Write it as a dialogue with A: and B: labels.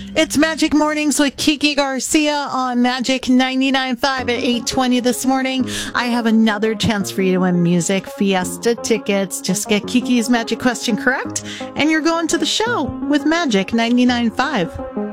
A: It's Magic Mornings with Kiki Garcia on Magic 99.5 at 8:20 this morning. I have another chance for you to win Music Fiesta tickets. Just get Kiki's magic question correct, and you're going to the show with Magic 99.5.